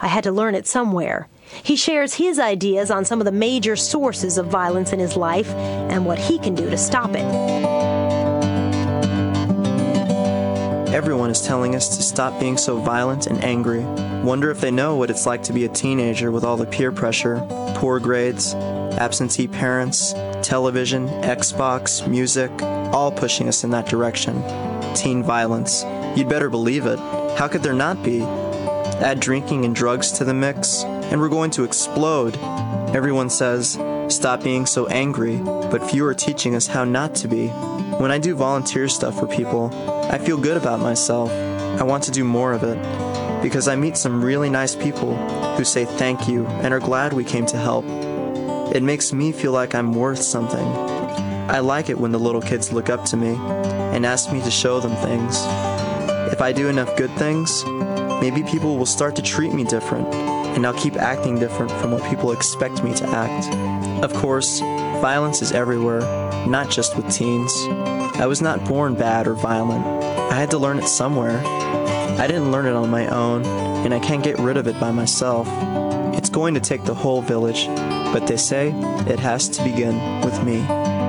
I had to learn it somewhere. He shares his ideas on some of the major sources of violence in his life and what he can do to stop it. Everyone is telling us to stop being so violent and angry. Wonder if they know what it's like to be a teenager with all the peer pressure, poor grades, absentee parents, television, Xbox, music, all pushing us in that direction. Teen violence. You'd better believe it. How could there not be? Add drinking and drugs to the mix, and we're going to explode. Everyone says, stop being so angry, but few are teaching us how not to be. When I do volunteer stuff for people, I feel good about myself. I want to do more of it, because I meet some really nice people who say thank you and are glad we came to help. It makes me feel like I'm worth something. I like it when the little kids look up to me and ask me to show them things. If I do enough good things, maybe people will start to treat me different, and I'll keep acting different from what people expect me to act. Of course, violence is everywhere, not just with teens. I was not born bad or violent. I had to learn it somewhere. I didn't learn it on my own, and I can't get rid of it by myself. It's going to take the whole village, but they say it has to begin with me.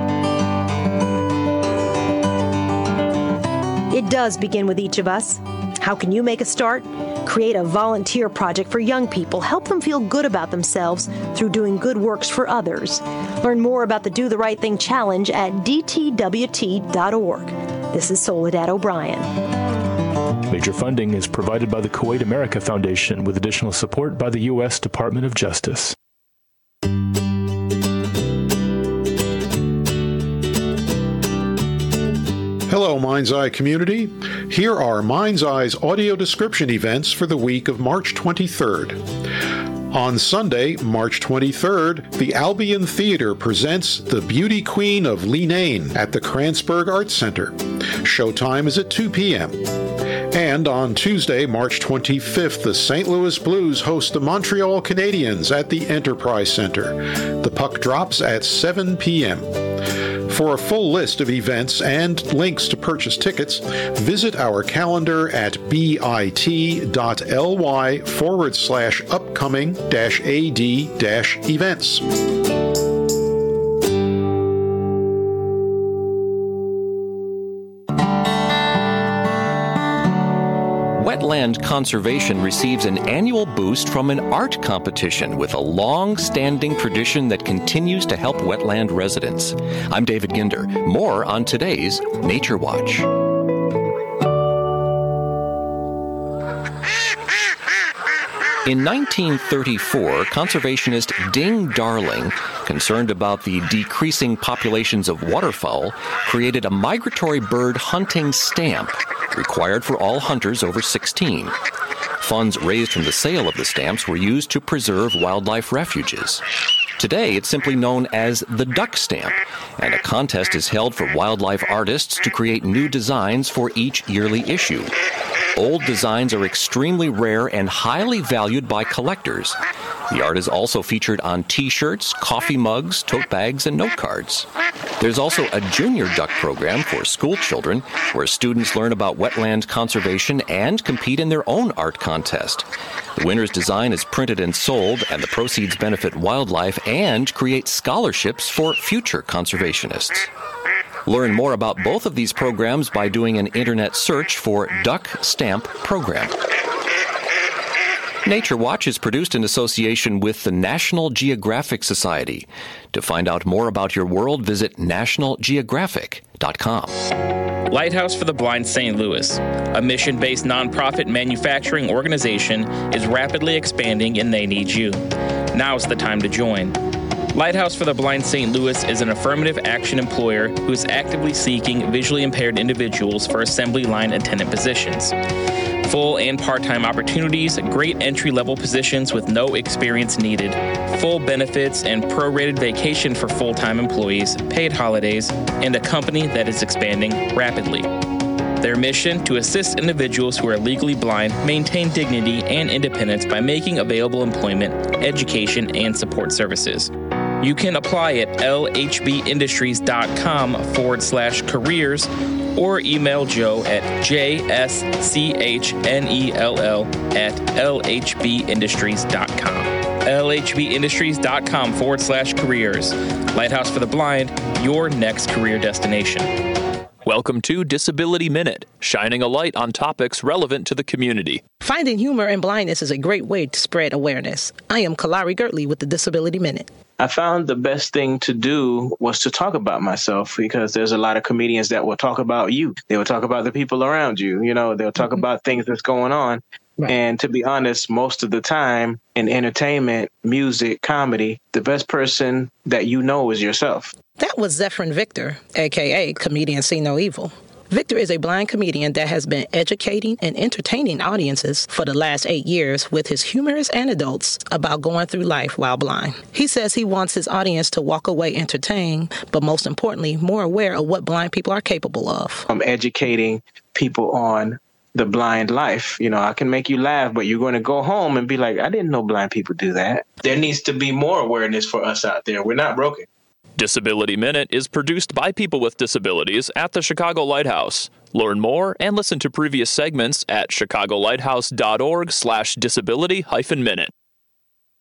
It does begin with each of us. How can you make a start? Create a volunteer project for young people. Help them feel good about themselves through doing good works for others. Learn more about the Do the Right Thing Challenge at dtwt.org. This is Soledad O'Brien. Major funding is provided by the Kuwait America Foundation with additional support by the U.S. Department of Justice. Hello, Mind's Eye community. Here are Mind's Eye's audio description events for the week of March 23rd. On Sunday, March 23rd, the Albion Theater presents The Beauty Queen of Leenane at the Kranzberg Arts Center. Showtime is at 2 p.m. And on Tuesday, March 25th, the St. Louis Blues host the Montreal Canadiens at the Enterprise Center. The puck drops at 7 p.m. For a full list of events and links to purchase tickets, visit our calendar at bit.ly/upcoming-ad-events. Wetland conservation receives an annual boost from an art competition with a long-standing tradition that continues to help wetland residents. I'm David Ginder. More on today's Nature Watch. In 1934, conservationist Ding Darling, concerned about the decreasing populations of waterfowl, created a migratory bird hunting stamp required for all hunters over 16. Funds raised from the sale of the stamps were used to preserve wildlife refuges. Today, it's simply known as the duck stamp, and a contest is held for wildlife artists to create new designs for each yearly issue. Old designs are extremely rare and highly valued by collectors. The art is also featured on T-shirts, coffee mugs, tote bags, and note cards. There's also a junior duck program for school children where students learn about wetland conservation and compete in their own art contest. The winner's design is printed and sold, and the proceeds benefit wildlife and create scholarships for future conservationists. Learn more about both of these programs by doing an internet search for Duck Stamp Program. Nature Watch is produced in association with the National Geographic Society. To find out more about your world, visit nationalgeographic.com. Lighthouse for the Blind St. Louis, a mission-based nonprofit manufacturing organization, is rapidly expanding and they need you. Now's the time to join. Lighthouse for the Blind St. Louis is an affirmative action employer who is actively seeking visually impaired individuals for assembly line attendant positions. Full and part-time opportunities, great entry-level positions with no experience needed, full benefits and prorated vacation for full-time employees, paid holidays, and a company that is expanding rapidly. Their mission: to assist individuals who are legally blind maintain dignity and independence by making available employment, education, and support services. You can apply at lhbindustries.com/careers or email Joe at JSCHNELL@LHBindustries.com. LHBindustries.com/careers. Lighthouse for the Blind, your next career destination. Welcome to Disability Minute, shining a light on topics relevant to the community. Finding humor in blindness is a great way to spread awareness. I am Kalari Gertley with the Disability Minute. I found the best thing to do was to talk about myself, because there's a lot of comedians that will talk about you. They will talk about the people around you. You know, they'll talk about things that's going on. Right. And to be honest, most of the time in entertainment, music, comedy, the best person that you know is yourself. That was Zephyrin Victor, a.k.a. Comedian See No Evil. Victor is a blind comedian that has been educating and entertaining audiences for the last 8 years with his humorous anecdotes about going through life while blind. He says he wants his audience to walk away entertained, but most importantly, more aware of what blind people are capable of. I'm educating people on the blind life. You know, I can make you laugh, but you're going to go home and be like, I didn't know blind people do that. There needs to be more awareness for us out there. We're not broken. Disability Minute is produced by people with disabilities at the Chicago Lighthouse. Learn more and listen to previous segments at chicagolighthouse.org/disability-minute.